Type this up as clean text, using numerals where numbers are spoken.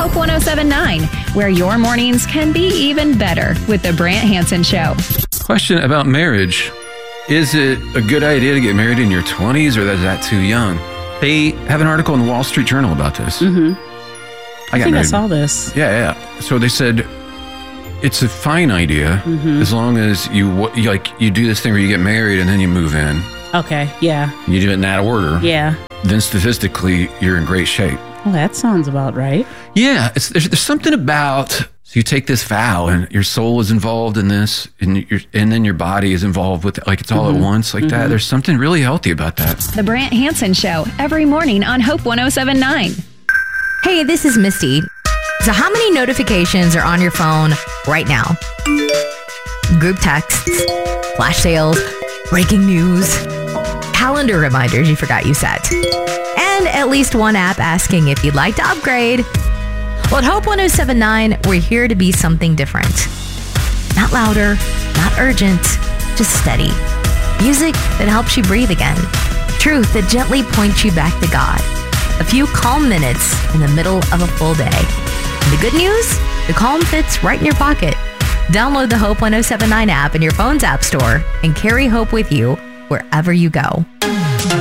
Hope 1079, where your mornings can be even better with The Brant Hansen Show. Question about marriage. Is it a good idea to get married in your 20s, or is that too young? They have an article in the Wall Street Journal about this. Mm-hmm. I saw this. Yeah. So they said it's a fine idea as long as you do this thing where you get married and then you move in. Okay, yeah. You do it in that order. Yeah. Then statistically, you're in great shape. Well, that sounds about right. Yeah, there's something about, so you take this vow and your soul is involved in this and then your body is involved with it, like it's all at once like that. There's something really healthy about that. The Brant Hansen Show, every morning on Hope 1079. Hey, this is Misty. So how many notifications are on your phone right now? Group texts, flash sales, breaking news, calendar reminders you forgot you set, and at least one app asking if you'd like to upgrade. Well, at Hope 1079, we're here to be something different. Not louder, not urgent, just steady. Music that helps you breathe again. Truth that gently points you back to God. A few calm minutes in the middle of a full day. And the good news? The calm fits right in your pocket. Download the Hope 1079 app in your phone's app store and carry hope with you wherever you go.